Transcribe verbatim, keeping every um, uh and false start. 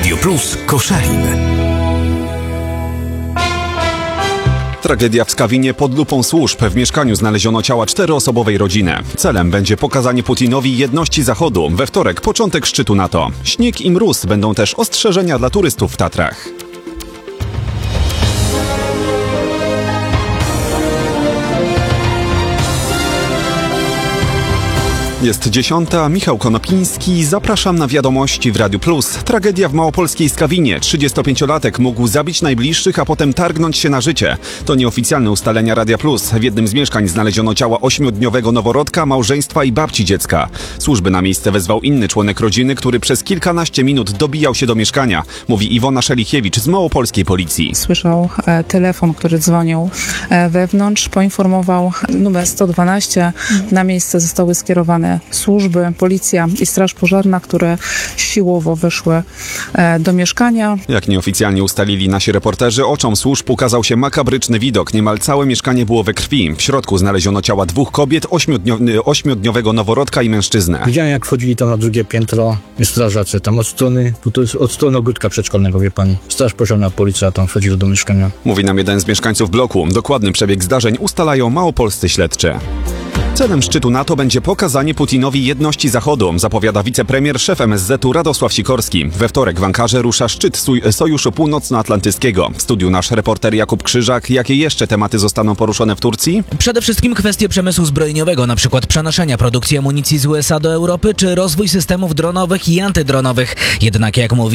Radio Plus Koszalin. Tragedia w Skawinie pod lupą służb. W mieszkaniu znaleziono ciała czteroosobowej rodziny. Celem będzie pokazanie Putinowi jedności Zachodu. We wtorek początek szczytu NATO. Śnieg i mróz będą też ostrzeżenia dla turystów w Tatrach. Jest dziesiąta, Michał Konopiński, zapraszam na wiadomości w Radiu Plus. Tragedia w małopolskiej Skawinie. trzydziestopięciolatek mógł zabić najbliższych, a potem targnąć się na życie. To nieoficjalne ustalenia Radia Plus. W jednym z mieszkań znaleziono ciała ośmiodniowego noworodka, małżeństwa i babci dziecka. Służby na miejsce wezwał inny członek rodziny, który przez kilkanaście minut dobijał się do mieszkania, mówi Iwona Szelichiewicz z małopolskiej policji. Słyszał e, telefon, który dzwonił e, wewnątrz, poinformował numer sto dwanaście. Na miejsce zostały skierowane służby, policja i straż pożarna, które siłowo weszły e, do mieszkania. Jak nieoficjalnie ustalili nasi reporterzy, oczom służb ukazał się makabryczny widok. Niemal całe mieszkanie było we krwi. W środku znaleziono ciała dwóch kobiet, ośmiodnio- ośmiodniowego noworodka i mężczyznę. Widziałem, jak wchodzili tam na drugie piętro strażacy. Tam od strony, to jest od strony ogródka przedszkolnego, wie pani. Straż pożarna, policja tam wchodzili do mieszkania. Mówi nam jeden z mieszkańców bloku. Dokładny przebieg zdarzeń ustalają małopolscy śledczy. Celem szczytu NATO będzie pokazanie Putinowi jedności Zachodu, zapowiada wicepremier, szef M S Z-u Radosław Sikorski. We wtorek w Ankarze rusza szczyt Suj- Sojuszu Północnoatlantyckiego. W studiu nasz reporter Jakub Krzyżak. Jakie jeszcze tematy zostaną poruszone w Turcji? Przede wszystkim kwestie przemysłu zbrojeniowego, np. przenoszenia produkcji amunicji z U S A do Europy, czy rozwój systemów dronowych i antydronowych. Jednak jak mówi